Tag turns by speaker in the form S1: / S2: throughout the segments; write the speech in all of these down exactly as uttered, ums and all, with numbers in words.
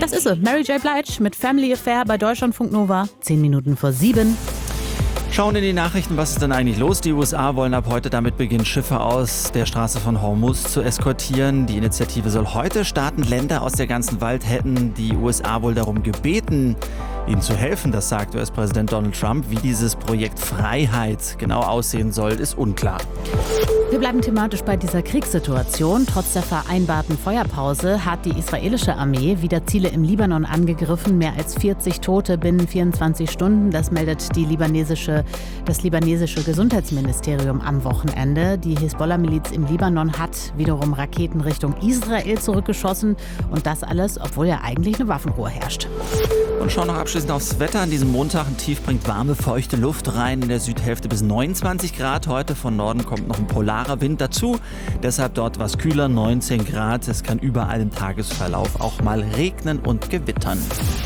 S1: Das ist sie, Mary J. Blige mit Family Affair bei Deutschlandfunk Nova. Zehn Minuten vor sieben.
S2: Schauen in die Nachrichten, was ist denn eigentlich los? Die U S A wollen ab heute damit beginnen, Schiffe aus der Straße von Hormuz zu eskortieren. Die Initiative soll heute starten. Länder aus der ganzen Welt hätten die U S A wohl darum gebeten, ihnen zu helfen. Das sagt U S-Präsident Donald Trump. Wie dieses Projekt Freiheit genau aussehen soll, ist unklar.
S1: Wir bleiben thematisch bei dieser Kriegssituation. Trotz der vereinbarten Feuerpause hat die israelische Armee wieder Ziele im Libanon angegriffen. Mehr als vierzig Tote binnen vierundzwanzig Stunden. Das meldet die libanesische, das libanesische Gesundheitsministerium am Wochenende. Die Hisbollah-Miliz im Libanon hat wiederum Raketen Richtung Israel zurückgeschossen. Und das alles, obwohl ja eigentlich eine Waffenruhe herrscht.
S2: Und schauen noch abschließend aufs Wetter. An diesem Montag ein Tief bringt warme, feuchte Luft rein. In der Südhälfte bis neunundzwanzig Grad heute. Von Norden kommt noch ein polarer Wind dazu. Deshalb dort was kühler, neunzehn Grad. Es kann überall im Tagesverlauf auch mal regnen und gewittern.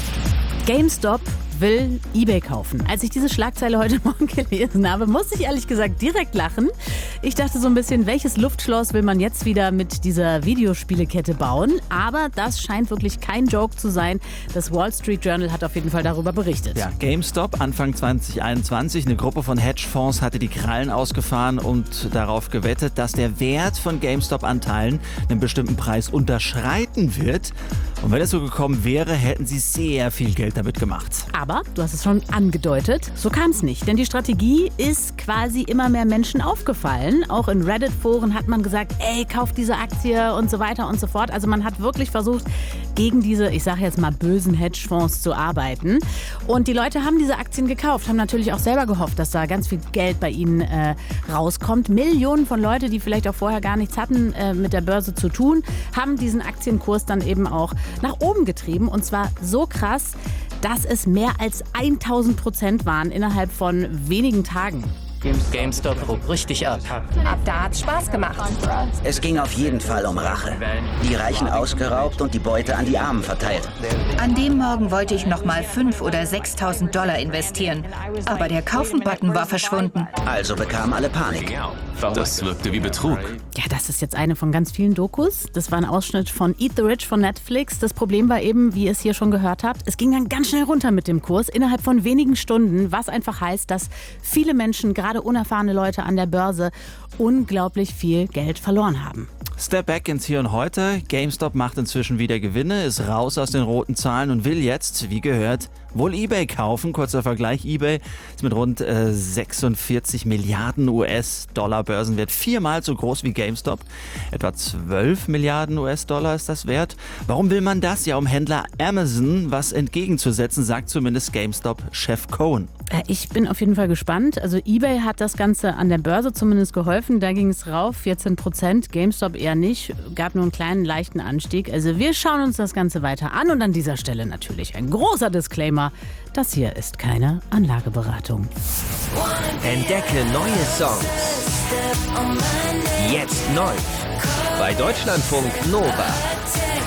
S1: GameStop will eBay kaufen. Als ich diese Schlagzeile heute Morgen gelesen habe, musste ich ehrlich gesagt direkt lachen. Ich dachte so ein bisschen, welches Luftschloss will man jetzt wieder mit dieser Videospielekette bauen? Aber das scheint wirklich kein Joke zu sein. Das Wall Street Journal hat auf jeden Fall darüber berichtet.
S2: Ja, GameStop, Anfang zwanzig einundzwanzig, eine Gruppe von Hedgefonds hatte die Krallen ausgefahren und darauf gewettet, dass der Wert von GameStop-Anteilen einen bestimmten Preis unterschreiten wird. Und wenn es so gekommen wäre, hätten sie sehr viel Geld damit gemacht.
S1: Aber, du hast es schon angedeutet, so kam es nicht. Denn die Strategie ist quasi immer mehr Menschen aufgefallen. Auch in Reddit-Foren hat man gesagt, ey, kauf diese Aktie und so weiter und so fort. Also man hat wirklich versucht, gegen diese, ich sage jetzt mal, bösen Hedgefonds zu arbeiten. Und die Leute haben diese Aktien gekauft, haben natürlich auch selber gehofft, dass da ganz viel Geld bei ihnen äh, rauskommt. Millionen von Leuten, die vielleicht auch vorher gar nichts hatten äh, mit der Börse zu tun, haben diesen Aktienkurs dann eben auch nach oben getrieben. Und zwar so krass, dass es mehr als tausend Prozent waren innerhalb von wenigen Tagen.
S3: GameStop hob richtig ab.
S4: Ab da hat's Spaß gemacht.
S5: Es ging auf jeden Fall um Rache. Die Reichen ausgeraubt und die Beute an die Armen verteilt.
S4: An dem Morgen wollte ich noch mal fünf oder sechstausend Dollar investieren. Aber der Kaufen-Button war verschwunden.
S5: Also bekamen alle Panik.
S6: Das wirkte wie Betrug.
S1: Ja, das ist jetzt eine von ganz vielen Dokus. Das war ein Ausschnitt von Eat the Rich von Netflix. Das Problem war eben, wie ihr es hier schon gehört habt, es ging dann ganz schnell runter mit dem Kurs innerhalb von wenigen Stunden, was einfach heißt, dass viele Menschen, gerade unerfahrene Leute an der Börse, unglaublich viel Geld verloren haben.
S2: Step back ins Hier und Heute. GameStop macht inzwischen wieder Gewinne, ist raus aus den roten Zahlen und will jetzt, wie gehört, wohl eBay kaufen. Kurzer Vergleich, eBay ist mit rund äh, sechsundvierzig Milliarden U S-Dollar Börsenwert viermal so groß wie GameStop. Etwa zwölf Milliarden U S-Dollar ist das wert. Warum will man das? Ja, um Händler Amazon was entgegenzusetzen, sagt zumindest GameStop-Chef Cohen.
S1: Ich bin auf jeden Fall gespannt. Also eBay hat das Ganze an der Börse zumindest geholfen. Da ging es rauf, vierzehn Prozent. GameStop eher nicht. Gab nur einen kleinen, leichten Anstieg. Also wir schauen uns das Ganze weiter an. Und an dieser Stelle natürlich ein großer Disclaimer. Das hier ist keine Anlageberatung.
S7: Entdecke neue Songs. Jetzt neu. Bei Deutschlandfunk Nova.